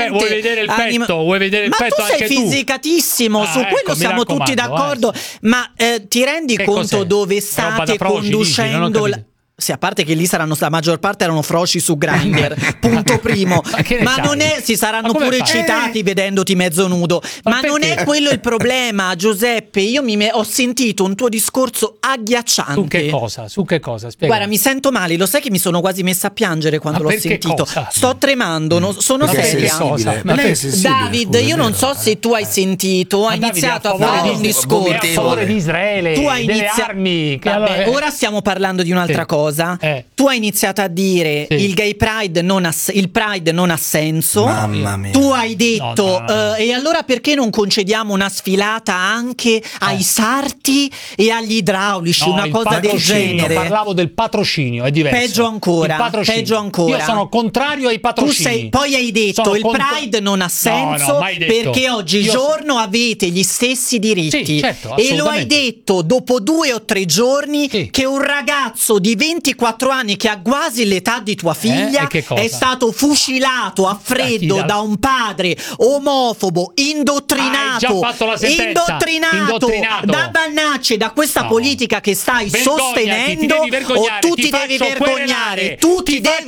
vuoi vedere il petto? Vuoi vedere il petto anche tu? Ma tu sei fisicatissimo, su quello siamo tutti d'accordo. Ma ti rendi conto dove state conducendo? Sì, a parte che lì saranno, la maggior parte erano froci su Grindr, punto primo. Ma non è, si saranno pure citati vedendoti mezzo nudo. Ma non è quello il problema, Giuseppe. Io ho sentito un tuo discorso agghiacciante. Su che cosa? Su che cosa? Spiega. Guarda, mi sento male, lo sai che mi sono quasi messa a piangere quando l'ho sentito. Cosa? Sto tremando, sono seria. David, io non so se tu hai sentito, hai iniziato a fare un discorso a favore di Israele, tu hai delle armi. Vabbè, ora stiamo parlando di un'altra cosa. Tu hai iniziato a dire il gay pride il pride non ha senso. Mamma mia. Tu hai detto e allora perché non concediamo una sfilata anche ai sarti e agli idraulici, una cosa del genere? Parlavo del patrocinio, è diverso. Peggio ancora. Io sono contrario ai patrocini. Poi hai detto il pride non ha senso perché oggigiorno avete gli stessi diritti. Sì, certo, e lo hai detto dopo 2 o 3 giorni che un ragazzo di 24 anni che ha quasi l'età di tua figlia è stato fucilato a freddo da un padre omofobo indottrinato da Bannacci, da questa politica che stai sostenendo. Tu ti devi vergognare, tu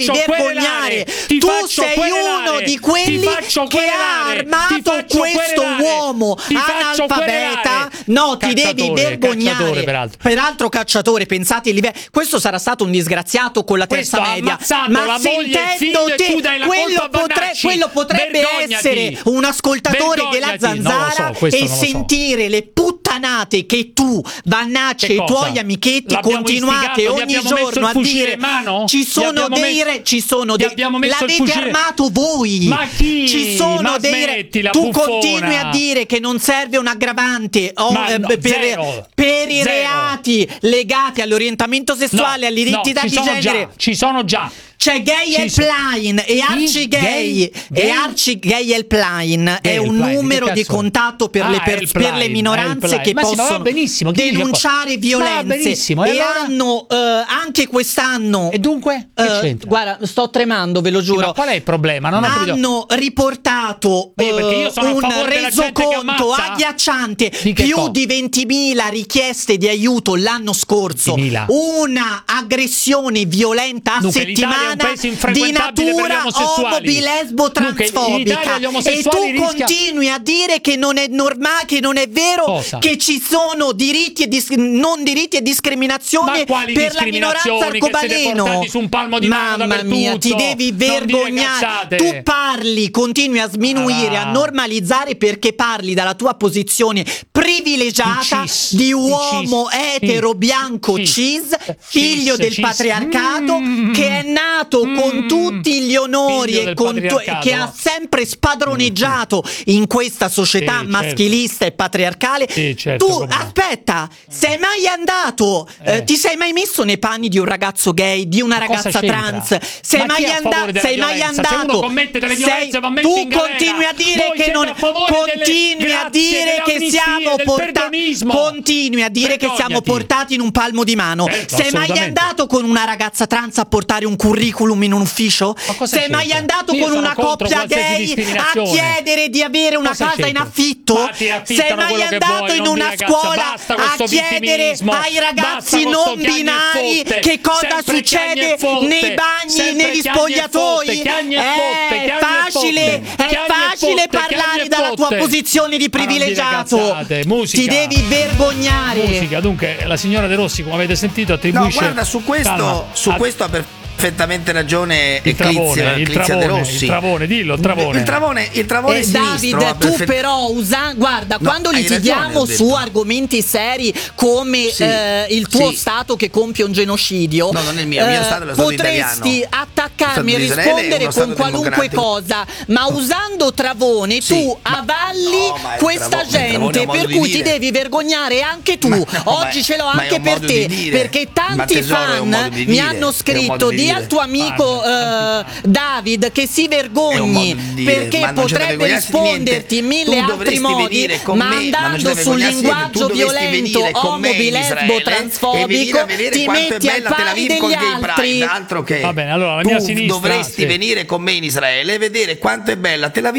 sei uno di quelli che ha armato questo uomo analfabeta. No, ti devi vergognare. Peraltro cacciatore, pensate il livello. Questo sarà stato un disgraziato con la terza media, ma sentendo te quello potrebbe essere un ascoltatore della Zanzara e sentire le puttanate che tu, Bannacci e i tuoi amichetti continuate ogni giorno a dire. Ci sono l'avete armato voi. Ma chi? Ci sono tu continui a dire che non serve un aggravante per i reati legati all'orientamento sessuale, all'identità di genere. Ci sono già. C'è Gay Helpline e Arcigay. E Arcigay Helpline è un numero di contatto per le minoranze che possono denunciare violenze. E hanno anche quest'anno. E dunque? Guarda, sto tremando, ve lo giuro. Ma qual è il problema? Hanno riportato un resoconto agghiacciante. Più di 20.000 richieste di aiuto l'anno scorso. Una aggressione violenta a settimana di natura lesbo transfobica. E tu continui a dire che non è normale, che non è vero che ci sono diritti e discriminazioni per la minoranza arcobaleno. Mamma mia, ti devi vergognare. Tu continui a sminuire, a normalizzare perché parli dalla tua posizione privilegiata di uomo etero bianco cis, figlio del patriarcato, che è nato con tutti gli onori e che ha sempre spadroneggiato in questa società maschilista e patriarcale. Tu aspetta, sei mai andato? Ti sei mai messo nei panni di un ragazzo gay, di una ragazza trans? Sei mai andato? Se uno commette delle violenze va messo in galera. Continui a dire che non continui a dire che siamo portati. Continui a dire che siamo portati in un palmo di mano. Sei mai andato con una ragazza trans a portare un curriculum in un ufficio? Sei mai andato con una coppia gay a chiedere di avere una casa in affitto? Sei mai andato in una scuola a chiedere ai ragazzi non binari che cosa succede nei bagni, negli spogliatoi? È facile parlare dalla tua posizione di privilegiato. Ti devi vergognare. Musica, dunque la signora De Rossi, come avete sentito, attribuisce. No, guarda, su questo ha perfettamente ragione Eclizia De Rossi. Il Travone. Il Travone sinistro. David, tu però guarda, quando litighiamo su argomenti seri come il tuo Stato che compie un genocidio, no, non è il mio Stato, è lo Stato potresti italiano. Attaccarmi e rispondere con qualunque cosa, ma usando Travone tu avalli questa gente, per cui ti devi vergognare anche tu. Oggi ce l'ho anche per te, perché tanti fan mi hanno scritto di al tuo amico David che si vergogni perché potrebbe risponderti in 1000 altri modi, ma andando sul linguaggio violento, omobi, lesbo, transfobico, ti metti al pari degli altri. Altro che va bene, allora la mia sinistra dovresti venire con me in Israele e vedere quanto è bella Tel Aviv